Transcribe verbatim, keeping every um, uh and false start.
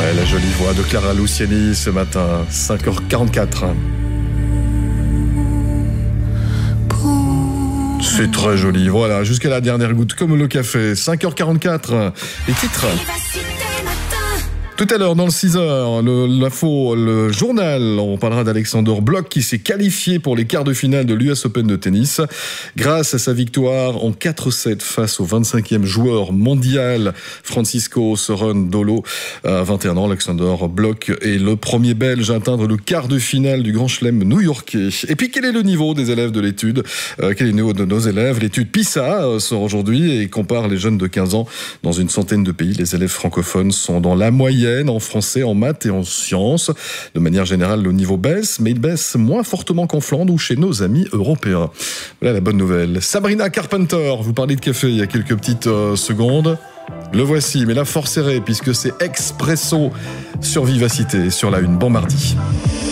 Ouais, la jolie voix de Clara Luciani ce matin, cinq heures quarante-quatre. C'est très joli, voilà, jusqu'à la dernière goutte, comme le café, cinq heures quarante-quatre. Les titres. Tout à l'heure, dans le six heures, le, l'info, le journal, on parlera d'Alexander Blok qui s'est qualifié pour les quarts de finale de l'U S Open de tennis grâce à sa victoire en quatre sept face au vingt-cinquième joueur mondial Francisco Cerundolo. À vingt et un ans, Alexander Blok est le premier Belge à atteindre le quart de finale du Grand Chelem new-yorkais. Et puis, quel est le niveau des élèves de l'étude euh, Quel est le niveau de nos élèves L'étude PISA euh, sort aujourd'hui et compare les jeunes de quinze ans dans une centaine de pays. Les élèves francophones sont dans la moyenne en français, en maths et en sciences. De manière générale, le niveau baisse, mais il baisse moins fortement qu'en Flandre ou chez nos amis européens. Voilà la bonne nouvelle. Sabrina Carpenter, vous parliez de café il y a quelques petites euh, secondes. Le voici, mais la force serrée, puisque c'est Expresso sur Vivacité, sur la une. Bon mardi.